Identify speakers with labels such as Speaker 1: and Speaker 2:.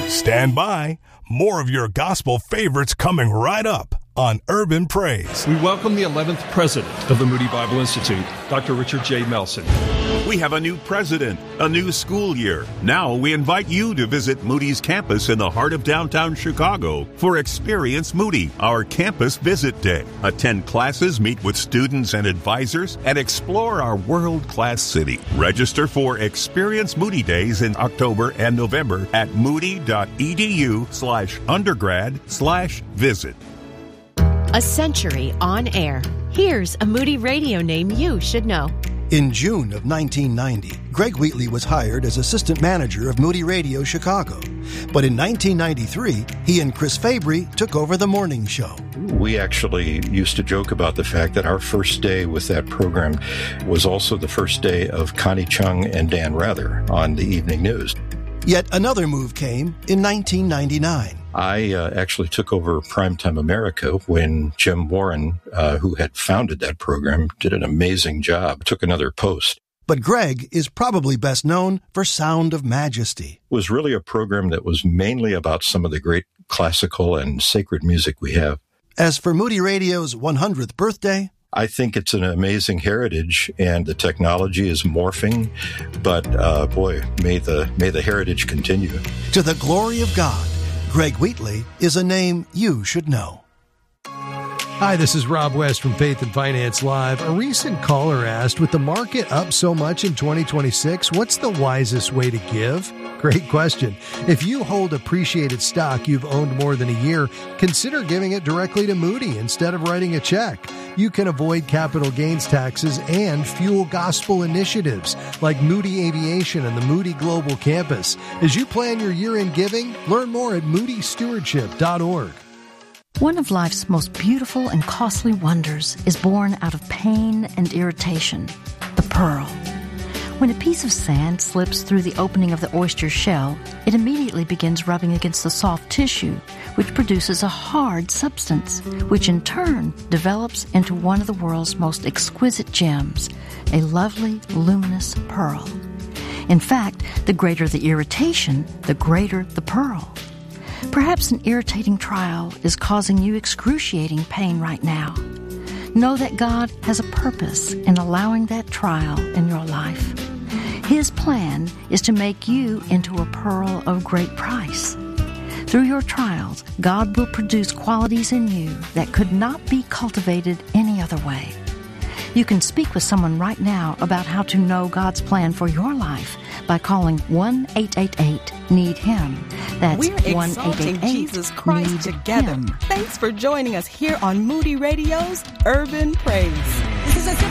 Speaker 1: Stand by. More of your gospel favorites coming right up on Urban Praise.
Speaker 2: We welcome the 11th president of the Moody Bible Institute, Dr. Richard J. Melson.
Speaker 3: We have a new president, a new school year. Now we invite you to visit Moody's campus in the heart of downtown Chicago for Experience Moody, our campus visit day. Attend classes, meet with students and advisors, and explore our world-class city. Register for Experience Moody Days in October and November at moody.edu/undergrad/visit.
Speaker 4: A century on air. Here's a Moody radio name you should know.
Speaker 5: In June of 1990, Greg Wheatley was hired as assistant manager of Moody Radio Chicago. But in 1993, he and Chris Fabry took over the morning show.
Speaker 6: We actually used to joke about the fact that our first day with that program was also the first day of Connie Chung and Dan Rather on the evening news.
Speaker 5: Yet another move came in 1999.
Speaker 6: I actually took over Primetime America when Jim Warren, who had founded that program, did an amazing job, took another post.
Speaker 5: But Greg is probably best known for Sound of Majesty.
Speaker 6: It was really a program that was mainly about some of the great classical and sacred music we have.
Speaker 5: As for Moody Radio's 100th birthday,
Speaker 6: I think it's an amazing heritage, and the technology is morphing. But boy, may the heritage continue.
Speaker 5: To the glory of God, Greg Wheatley is a name you should know.
Speaker 7: Hi, this is Rob West from Faith and Finance Live. A recent caller asked, with the market up so much in 2026, what's the wisest way to give? Great question. If you hold appreciated stock you've owned more than a year, consider giving it directly to Moody instead of writing a check. You can avoid capital gains taxes and fuel gospel initiatives like Moody Aviation and the Moody Global Campus. As you plan your year-end giving, learn more at moodystewardship.org.
Speaker 8: One of life's most beautiful and costly wonders is born out of pain and irritation, the pearl. When a piece of sand slips through the opening of the oyster shell, it immediately begins rubbing against the soft tissue, which produces a hard substance, which in turn develops into one of the world's most exquisite gems, a lovely, luminous pearl. In fact, the greater the irritation, the greater the pearl. Perhaps an irritating trial is causing you excruciating pain right now. Know that God has a purpose in allowing that trial in your life. His plan is to make you into a pearl of great price. Through your trials, God will produce qualities in you that could not be cultivated any other way. You can speak with someone right now about how to know God's plan for your life by calling 1-888-NEED-HIM. That's
Speaker 9: We're exalting Jesus Christ together. Thanks for joining us here on Moody Radio's Urban Praise. This is a